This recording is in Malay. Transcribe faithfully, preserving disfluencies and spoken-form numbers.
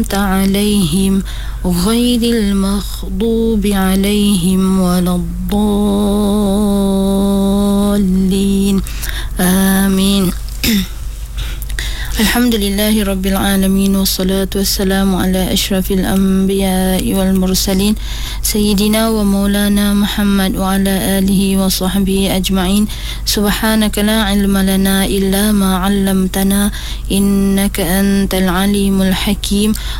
عليهم غير المغضوب عليهم ولا الضالين آمين. Alhamdulillahi Rabbil Alamin. Wassalatu wassalamu ala ashrafil anbiya wal mursalin Sayyidina wa maulana Muhammad wa ala alihi wa sahbihi ajma'in. Subhanaka la ilma lana illa ma 'allamtana innaka antal alimul hakim.